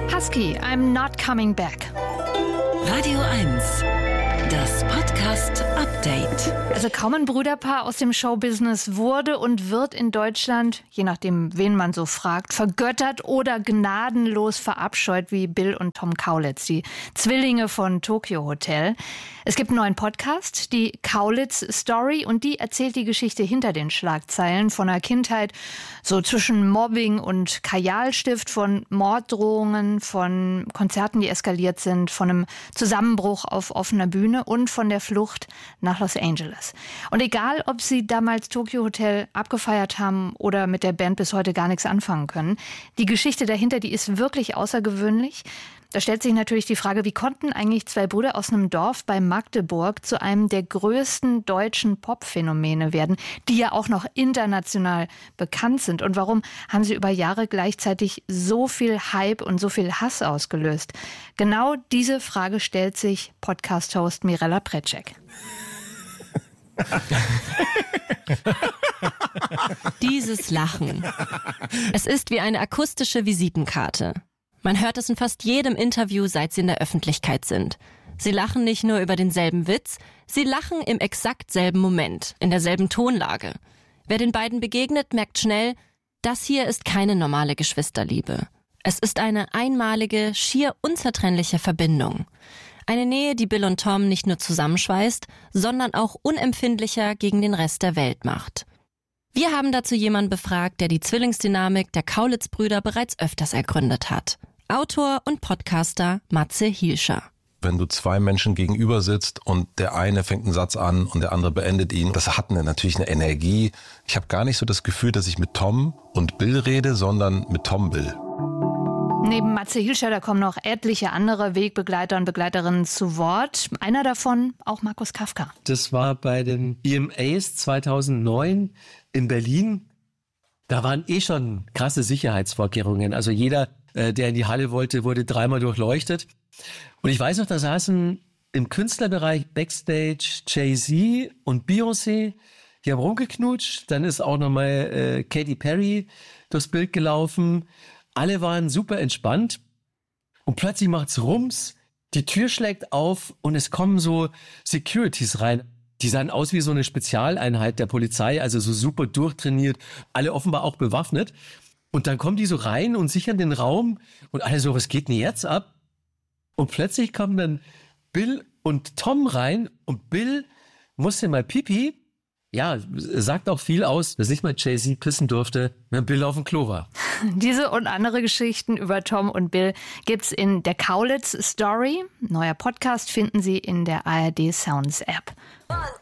Husky, I'm not coming back. Radio 1, das Podcast-Update. Also kaum ein Brüderpaar aus dem Showbusiness wurde und wird in Deutschland, je nachdem wen man so fragt, vergöttert oder gnadenlos verabscheut wie Bill und Tom Kaulitz, die Zwillinge von Tokio Hotel. Es gibt einen neuen Podcast, die Kaulitz Story, und die erzählt die Geschichte hinter den Schlagzeilen von einer Kindheit, so zwischen Mobbing und Kajalstift, von Morddrohungen, von Konzerten, die eskaliert sind, von einem Zusammenbruch auf offener Bühne und von der Flucht nach Los Angeles. Und egal, ob sie damals Tokio Hotel abgefeiert haben oder mit der Band bis heute gar nichts anfangen können, die Geschichte dahinter, die ist wirklich außergewöhnlich. Da stellt sich natürlich die Frage, wie konnten eigentlich zwei Brüder aus einem Dorf bei Magdeburg zu einem der größten deutschen Popphänomene werden, die ja auch noch international bekannt sind? Und warum haben sie über Jahre gleichzeitig so viel Hype und so viel Hass ausgelöst? Genau diese Frage stellt sich Podcast-Host Mirella Precek. Dieses Lachen. Es ist wie eine akustische Visitenkarte. Man hört es in fast jedem Interview, seit sie in der Öffentlichkeit sind. Sie lachen nicht nur über denselben Witz, sie lachen im exakt selben Moment, in derselben Tonlage. Wer den beiden begegnet, merkt schnell, das hier ist keine normale Geschwisterliebe. Es ist eine einmalige, schier unzertrennliche Verbindung. Eine Nähe, die Bill und Tom nicht nur zusammenschweißt, sondern auch unempfindlicher gegen den Rest der Welt macht. Wir haben dazu jemanden befragt, der die Zwillingsdynamik der Kaulitz-Brüder bereits öfters ergründet hat. Autor und Podcaster Matze Hilscher. Wenn du zwei Menschen gegenüber sitzt und der eine fängt einen Satz an und der andere beendet ihn, das hat natürlich eine Energie. Ich habe gar nicht so das Gefühl, dass ich mit Tom und Bill rede, sondern mit Tom Bill. Neben Matze Hilscher, da kommen noch etliche andere Wegbegleiter und Begleiterinnen zu Wort. Einer davon auch Markus Kafka. Das war bei den EMAs 2009 in Berlin. Da waren schon krasse Sicherheitsvorkehrungen. Also jeder, der in die Halle wollte, wurde dreimal durchleuchtet. Und ich weiß noch, da saßen im Künstlerbereich Backstage Jay-Z und Beyoncé. Die haben rumgeknutscht. Dann ist auch nochmal Katy Perry durchs Bild gelaufen. Alle waren super entspannt. Und plötzlich macht's Rums. Die Tür schlägt auf und es kommen so Securities rein. Die sahen aus wie so eine Spezialeinheit der Polizei, also so super durchtrainiert, alle offenbar auch bewaffnet. Und dann kommen die so rein und sichern den Raum und alle so, was geht denn jetzt ab? Und plötzlich kommen dann Bill und Tom rein und Bill musste mal Pipi. Ja, sagt auch viel aus, dass nicht mal Jay-Z pissen durfte, wenn Bill auf dem Klo war. Diese und andere Geschichten über Tom und Bill gibt's in der Kaulitz Story. Neuer Podcast finden Sie in der ARD Sounds App.